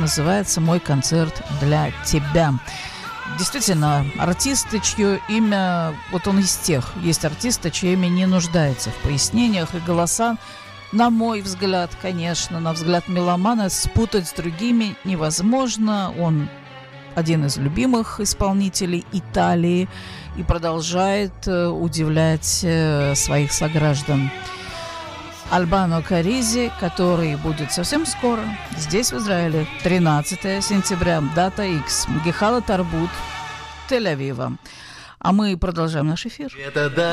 называется «Мой концерт для тебя». Действительно, артисты, чье имя, вот он из тех, есть артисты, чье имя не нуждается в пояснениях, и голоса, на мой взгляд, конечно, на взгляд меломана, спутать с другими невозможно. Он один из любимых исполнителей Италии и продолжает удивлять своих сограждан. Альбано Каризи, который будет совсем скоро, здесь, в Израиле, 13 сентября, дата X, Гехала Тарбут, Тель-Авива. А мы продолжаем наш эфир.